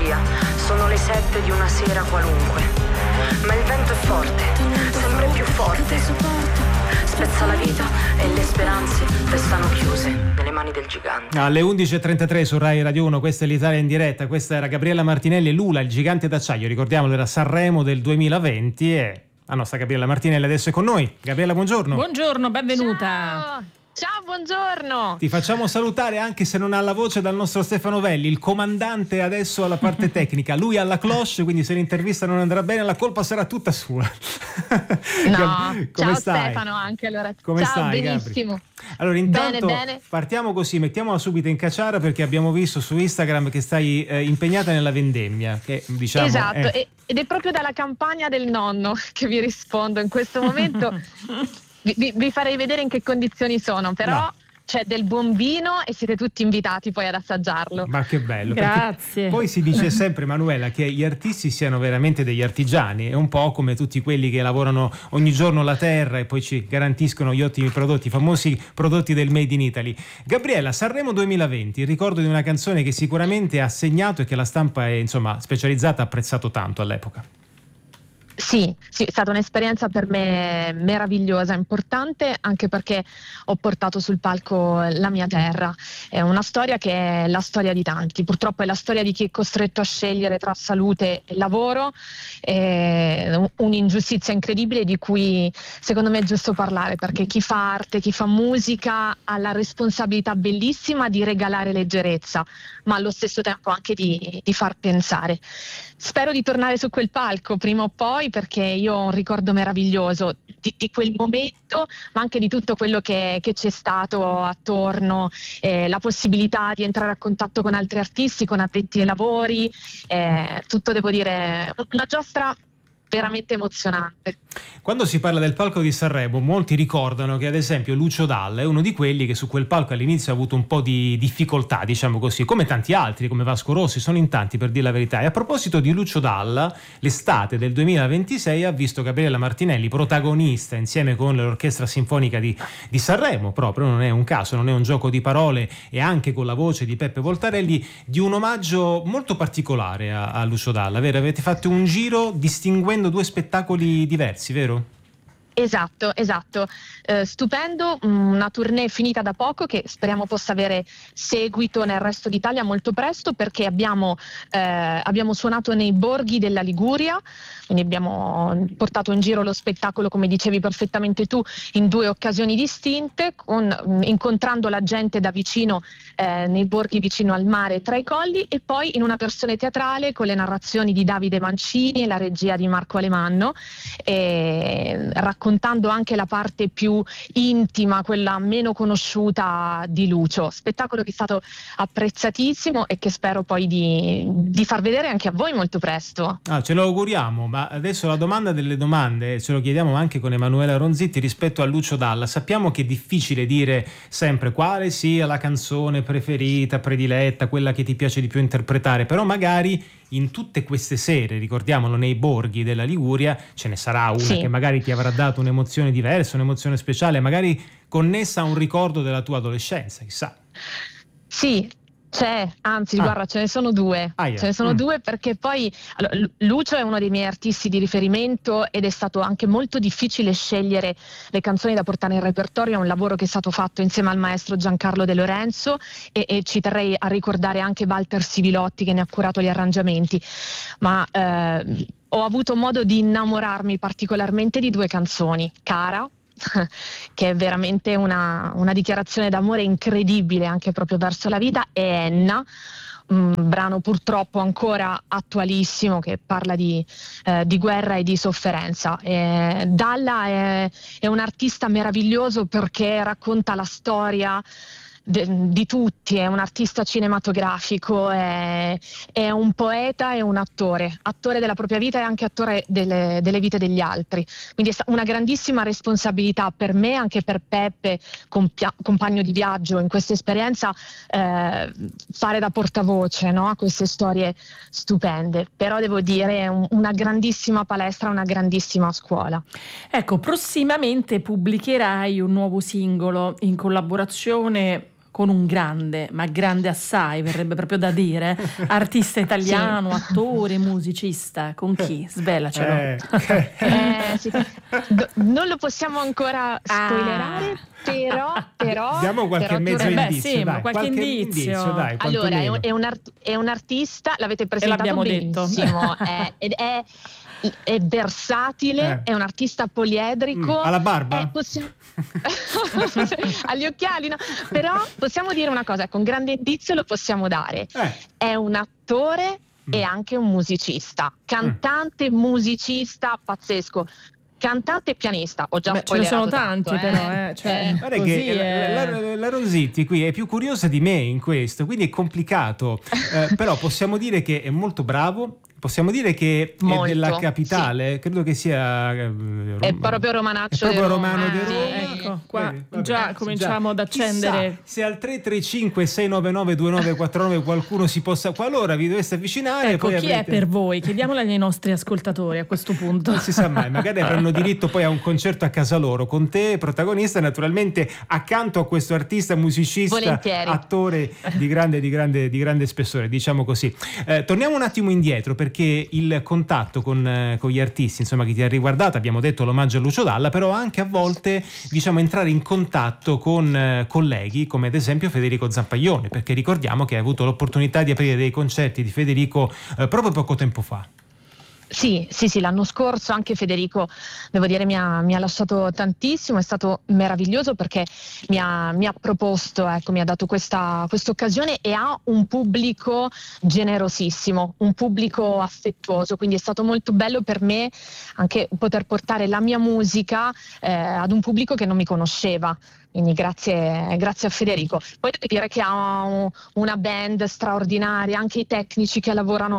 bugia, sono le 7 di una sera qualunque. Ma il vento è forte, sempre più forte. Spezza la vita e le speranze restano chiuse nelle mani del gigante. Alle 11.33 su Rai Radio 1, questa è l'Italia in diretta. Questa era Gabriella Martinelli e Lula, il gigante d'acciaio. Ricordiamolo, era Sanremo del 2020 e la nostra Gabriella Martinelli adesso è con noi. Gabriella, buongiorno. Buongiorno, benvenuta. Ciao, buongiorno. Ti facciamo salutare, anche se non ha la voce, dal nostro Stefano Velli, il comandante adesso alla parte tecnica. Lui ha la cloche, quindi se l'intervista non andrà bene la colpa sarà tutta sua. No, come ciao stai? Stefano anche allora. Come ciao, stai, benissimo. Gabri? Allora intanto bene. Partiamo così, mettiamola subito in cacciara perché abbiamo visto su Instagram che stai impegnata nella vendemmia, che diciamo esatto, ed è proprio dalla campagna del nonno che vi rispondo in questo momento. Vi farei vedere in che condizioni sono, però no. C'è del buon vino e siete tutti invitati poi ad assaggiarlo. Ma che bello. Grazie. Poi si dice sempre, Manuela, che gli artisti siano veramente degli artigiani, è un po' come tutti quelli che lavorano ogni giorno la terra e poi ci garantiscono gli ottimi prodotti, i famosi prodotti del Made in Italy. Gabriella, Sanremo 2020, il ricordo di una canzone che sicuramente ha segnato e che la stampa è, insomma, specializzata ha apprezzato tanto all'epoca. Sì, è stata un'esperienza per me meravigliosa, importante anche perché ho portato sul palco la mia terra. È una storia che è la storia di tanti, purtroppo è la storia di chi è costretto a scegliere tra salute e lavoro, un'ingiustizia incredibile di cui secondo me è giusto parlare, perché chi fa arte, chi fa musica ha la responsabilità bellissima di regalare leggerezza, ma allo stesso tempo anche di far pensare. Spero di tornare su quel palco prima o poi, perché io ho un ricordo meraviglioso di quel momento, ma anche di tutto quello che c'è stato attorno, la possibilità di entrare a contatto con altri artisti, con addetti ai lavori, tutto, devo dire, una giostra veramente emozionante. Quando si parla del palco di Sanremo, molti ricordano che ad esempio Lucio Dalla è uno di quelli che su quel palco all'inizio ha avuto un po' di difficoltà, diciamo così, come tanti altri, come Vasco Rossi, sono in tanti, per dire la verità. E a proposito di Lucio Dalla, l'estate del 2026 ha visto Gabriella Martinelli protagonista insieme con l'Orchestra Sinfonica di Sanremo, proprio, non è un caso, non è un gioco di parole, e anche con la voce di Peppe Voltarelli, di un omaggio molto particolare a Lucio Dalla, vero? Avete fatto un giro distinguendo due spettacoli diversi, vero? Esatto, stupendo, una tournée finita da poco che speriamo possa avere seguito nel resto d'Italia molto presto, perché abbiamo suonato nei borghi della Liguria, quindi abbiamo portato in giro lo spettacolo, come dicevi perfettamente tu, in due occasioni distinte, incontrando la gente da vicino nei borghi vicino al mare tra i colli, e poi in una versione teatrale con le narrazioni di Davide Mancini e la regia di Marco Alemanno, raccontando anche la parte più intima, quella meno conosciuta di Lucio. Spettacolo che è stato apprezzatissimo e che spero poi di far vedere anche a voi molto presto. Ce lo auguriamo, ma adesso la domanda delle domande, ce lo chiediamo anche con Emanuela Ronzitti rispetto a Lucio Dalla. Sappiamo che è difficile dire sempre quale sia la canzone preferita, prediletta, quella che ti piace di più interpretare, però magari in tutte queste sere, ricordiamolo, nei borghi della Liguria ce ne sarà una che magari ti avrà dato un'emozione diversa, un'emozione speciale, magari connessa a un ricordo della tua adolescenza, chissà. Sì, c'è, anzi guarda, ce ne sono due. Ce ne sono due, perché poi Lucio è uno dei miei artisti di riferimento ed è stato anche molto difficile scegliere le canzoni da portare in repertorio. È un lavoro che è stato fatto insieme al maestro Giancarlo De Lorenzo e ci terrei a ricordare anche Walter Sivilotti che ne ha curato gli arrangiamenti, ma ho avuto modo di innamorarmi particolarmente di due canzoni: Cara, che è veramente una dichiarazione d'amore incredibile anche proprio verso la vita, e Enna, un brano purtroppo ancora attualissimo che parla di guerra e di sofferenza. Dalla è un artista meraviglioso perché racconta la storia di tutti, è un artista cinematografico, è un poeta e un attore della propria vita e anche attore delle vite degli altri, quindi è una grandissima responsabilità per me, anche per Peppe, compagno di viaggio in questa esperienza, fare da portavoce, no, a queste storie stupende. Però devo dire è una grandissima palestra, una grandissima scuola. Ecco, prossimamente pubblicherai un nuovo singolo in collaborazione con un grande, ma grande assai, verrebbe proprio da dire, artista italiano, sì, attore, musicista, con chi? Svelacelo. Sì. Non lo possiamo ancora spoilerare, però diamo qualche mezzo indizio, sì, dai, qualche indizio. Dai, allora è un artista, l'avete presentato benissimo, è versatile, è un artista poliedrico. Ha la barba? Agli occhiali, no? Però possiamo dire una cosa, con grande indizio lo possiamo dare. È un attore e anche un musicista, cantante, musicista pazzesco. Cantante e pianista, ho già ce ne sono tanto, tanti però guarda che la Rositti qui è più curiosa di me in questo, quindi è complicato, però possiamo dire che è molto bravo. Possiamo dire che è della capitale, sì. Credo che sia è proprio romanaccio, è proprio romano di Roma. Sì, ecco, qua già cominciamo ad accendere. Chissà, se al 335 699 2949 qualcuno si possa, qualora vi dovesse avvicinare, ecco, poi chi è per voi? Chiediamola ai nostri ascoltatori a questo punto. Non si sa mai, magari avranno diritto poi a un concerto a casa loro con te protagonista, naturalmente accanto a questo artista, musicista, volentieri, attore di grande spessore, diciamo così. Torniamo un attimo indietro, perché il contatto con gli artisti, insomma, che ti ha riguardato, abbiamo detto l'omaggio a Lucio Dalla, però anche a volte, diciamo, entrare in contatto con colleghi come ad esempio Federico Zampaglione, perché ricordiamo che hai avuto l'opportunità di aprire dei concerti di Federico proprio poco tempo fa. Sì, l'anno scorso anche Federico, devo dire, mi ha lasciato tantissimo, è stato meraviglioso perché mi ha proposto, ecco, mi ha dato questa occasione e ha un pubblico generosissimo, un pubblico affettuoso, quindi è stato molto bello per me anche poter portare la mia musica ad un pubblico che non mi conosceva. Quindi grazie a Federico. Poi devo dire che ha una band straordinaria, anche i tecnici che lavorano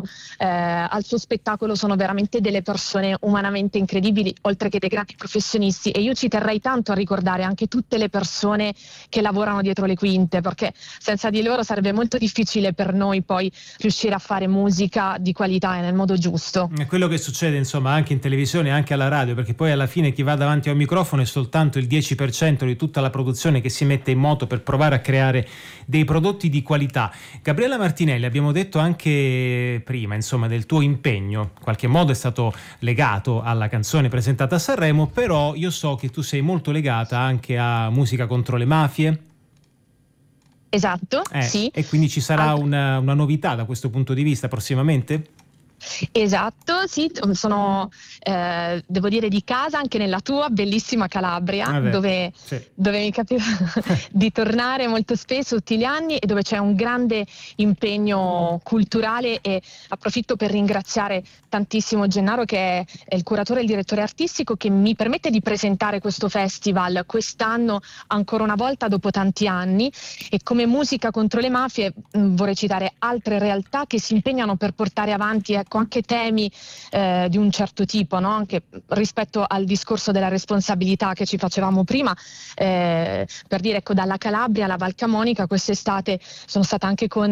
al suo spettacolo sono veramente delle persone umanamente incredibili, oltre che dei grandi professionisti, e io ci terrei tanto a ricordare anche tutte le persone che lavorano dietro le quinte, perché senza di loro sarebbe molto difficile per noi poi riuscire a fare musica di qualità e nel modo giusto. È quello che succede, insomma, anche in televisione e anche alla radio, perché poi alla fine chi va davanti a un microfono è soltanto il 10% di tutta la produzione che si mette in moto per provare a creare dei prodotti di qualità. Gabriella Martinelli, abbiamo detto anche prima, insomma, del tuo impegno, in qualche modo è stato legato alla canzone presentata a Sanremo, però io so che tu sei molto legata anche a Musica contro le mafie. Esatto, sì. E quindi ci sarà una novità da questo punto di vista prossimamente? Esatto, sì, sono devo dire di casa anche nella tua bellissima Calabria, dove mi capita di tornare molto spesso tutti gli anni e dove c'è un grande impegno culturale, e approfitto per ringraziare tantissimo Gennaro, che è il curatore e il direttore artistico, che mi permette di presentare questo festival quest'anno ancora una volta dopo tanti anni. E come Musica contro le mafie vorrei citare altre realtà che si impegnano per portare avanti anche temi di un certo tipo, no? Anche rispetto al discorso della responsabilità che ci facevamo prima, per dire, ecco, dalla Calabria alla Val Camonica quest'estate sono stata anche con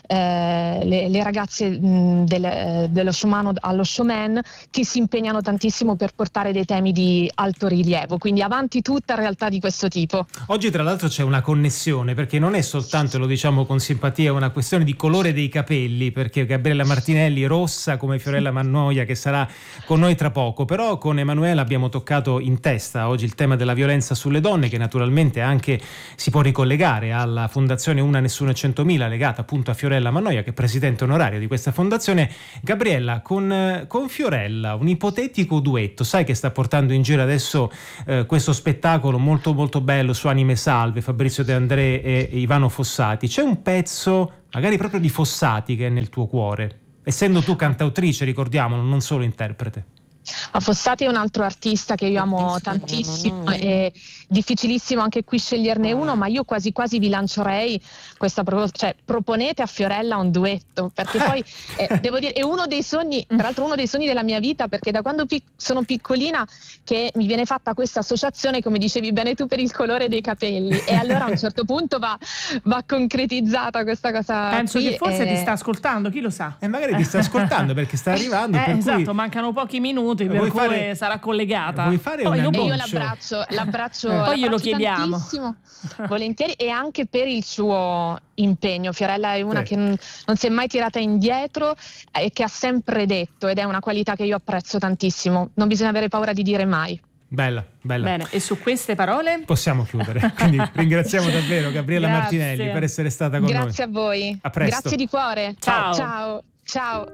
le ragazze dello Showman allo Showman, che si impegnano tantissimo per portare dei temi di alto rilievo, quindi avanti tutta realtà di questo tipo. Oggi tra l'altro c'è una connessione, perché non è soltanto, lo diciamo con simpatia, una questione di colore dei capelli, perché Gabriella Martinelli rossa come Fiorella Mannoia, che sarà con noi tra poco, però con Emanuela abbiamo toccato in testa oggi il tema della violenza sulle donne, che naturalmente anche si può ricollegare alla fondazione Una Nessuno e 100.000, legata appunto a Fiorella Mannoia, che è presidente onorario di questa fondazione. Gabriella, con Fiorella un ipotetico duetto, sai che sta portando in giro adesso questo spettacolo molto molto bello su Anime Salve, Fabrizio De André e Ivano Fossati, c'è un pezzo magari proprio di Fossati che è nel tuo cuore? Essendo tu cantautrice, ricordiamolo, non solo interprete. Fossati è un altro artista che io amo tantissimo, è difficilissimo anche qui sceglierne uno, ma io quasi vi lancerei questa proposta, cioè proponete a Fiorella un duetto, perché poi devo dire è uno dei sogni, tra l'altro uno dei sogni della mia vita, perché da quando sono piccolina che mi viene fatta questa associazione, come dicevi bene tu, per il colore dei capelli, e allora a un certo punto va concretizzata questa cosa. Penso qui, che forse ti sta ascoltando, chi lo sa? E magari ti sta ascoltando perché sta arrivando, per esatto, cui mancano pochi minuti. minuti, per cui sarà collegata. Vuoi fare poi un annuncio? E io l'abbraccio poi glielo chiediamo volentieri, e anche per il suo impegno. Fiorella è una che non si è mai tirata indietro e che ha sempre detto, ed è una qualità che io apprezzo tantissimo. Non bisogna avere paura di dire mai. Bella. Bene, e su queste parole possiamo chiudere. Quindi ringraziamo davvero Gabriella Martinelli per essere stata con noi. Grazie a voi. A presto. Grazie di cuore. Ciao. Ciao.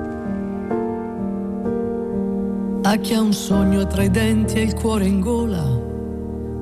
A chi ha un sogno tra i denti e il cuore in gola,